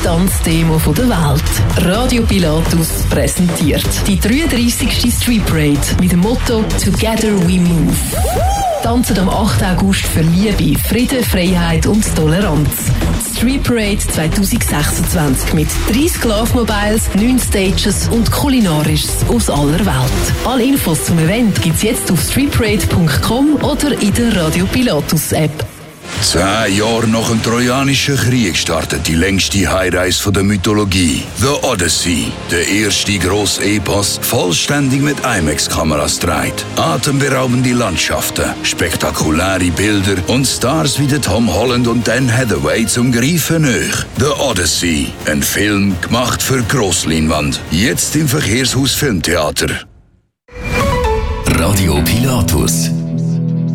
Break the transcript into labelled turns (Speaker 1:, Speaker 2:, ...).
Speaker 1: Tanzdemo der Welt. Radio Pilatus präsentiert die 33. Street Parade mit dem Motto «Together we move». Tanzen am 8. August für Liebe, Frieden, Freiheit und Toleranz. Street Parade 2026 mit 30 Love-Mobiles, 9 Stages und Kulinarisches aus aller Welt. Alle Infos zum Event gibt's jetzt auf streetparade.com oder in der Radio Pilatus App.
Speaker 2: 2 Jahre nach dem Trojanischen Krieg startet die längste Heimreise der Mythologie. The Odyssey, der erste grosse Epos, vollständig mit IMAX-Kameras gedreht. Atemberaubende Landschaften, spektakuläre Bilder und Stars wie Tom Holland und Dan Hathaway zum Greifen nach. The Odyssey, ein Film gemacht für Grossleinwand. Jetzt im Verkehrshaus Filmtheater.
Speaker 3: Radio Pilatus.